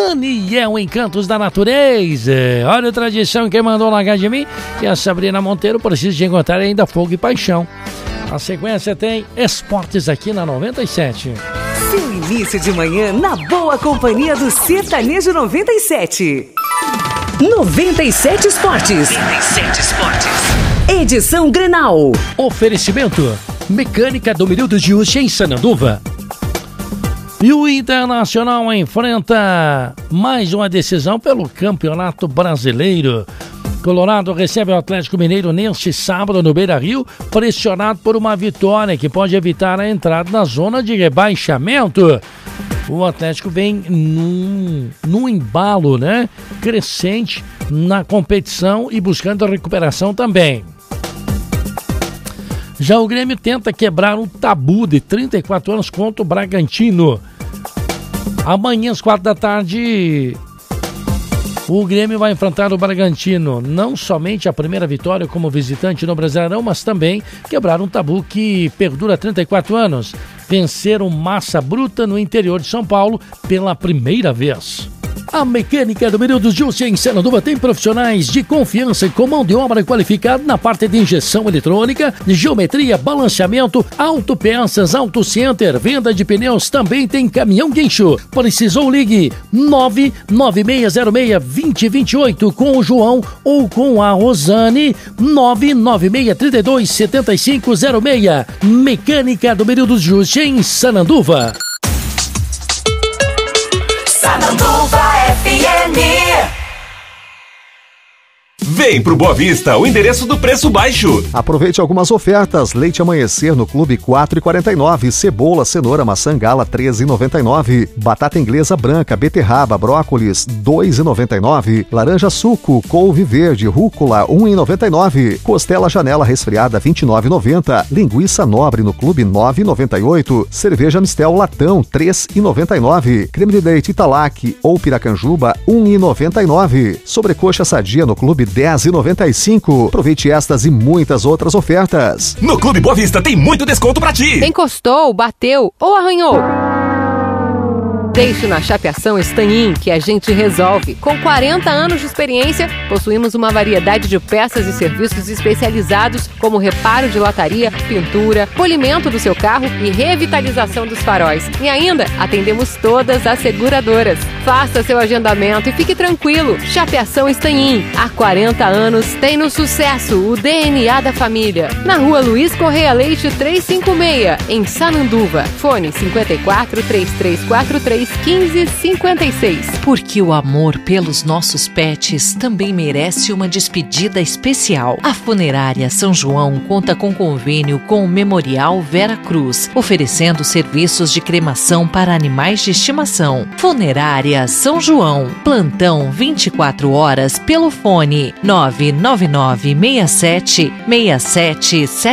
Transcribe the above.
Daniel Encantos da Natureza. Olha a tradição que mandou largar de mim. E a Sabrina Monteiro precisa de encontrar ainda fogo e paixão. A sequência tem esportes aqui na 97. Seu início de manhã na boa companhia do Sertanejo 97. 97 Esportes. 97 Esportes. Edição Grenal. Oferecimento: Mecânica do Milho de Uchi em Sananduva. E o Internacional enfrenta mais uma decisão pelo Campeonato Brasileiro. Colorado recebe o Atlético Mineiro neste sábado no Beira-Rio, pressionado por uma vitória que pode evitar a entrada na zona de rebaixamento. O Atlético vem num embalo, crescente na competição e buscando a recuperação também. Já o Grêmio tenta quebrar um tabu de 34 anos contra o Bragantino. Amanhã às 4 da tarde, o Grêmio vai enfrentar o Bragantino. Não somente a primeira vitória como visitante no Brasileirão, mas também quebrar um tabu que perdura 34 anos. Vencer o Massa Bruta no interior de São Paulo pela primeira vez. A Mecânica do Milho de Uchi em Sananduva tem profissionais de confiança e com mão de obra qualificada na parte de injeção eletrônica, de geometria, balanceamento, autopeças, autocenter, venda de pneus, também tem caminhão guincho. Precisou, ligue 99606-2028 com o João ou com a Rosane, 99632-7506. Mecânica do Milho de Uchi em Sananduva. Sananduva FM. Vem pro Boa Vista, o endereço do preço baixo. Aproveite algumas ofertas. Leite Amanhecer no Clube 4,49. Cebola, cenoura, maçã gala 13,99. Batata inglesa branca, beterraba, brócolis 2,99. Laranja suco, couve verde, rúcula 1,99. Costela janela resfriada 29,90. Linguiça nobre no Clube 9,98. Cerveja Mistel latão 3,99. Creme de leite Italac ou Piracanjuba 1,99. Sobrecoxa sadia no Clube 10,95. Aproveite estas e muitas outras ofertas. No Clube Boa Vista tem muito desconto pra ti. Encostou, bateu ou arranhou? Deixe na Chapeação Estanhin, que a gente resolve. Com 40 anos de experiência, possuímos uma variedade de peças e serviços especializados, como reparo de lataria, pintura, polimento do seu carro e revitalização dos faróis. E ainda atendemos todas as seguradoras. Faça seu agendamento e fique tranquilo. Chapeação Estanhin, há 40 anos, tem no sucesso o DNA da família. Na Rua Luiz Correia Leite 356, em Sananduva. Fone 54 3343 1556. Porque o amor pelos nossos pets também merece uma despedida especial. A Funerária São João conta com convênio com o Memorial Vera Cruz, oferecendo serviços de cremação para animais de estimação. Funerária São João, plantão 24 horas pelo fone 99967 67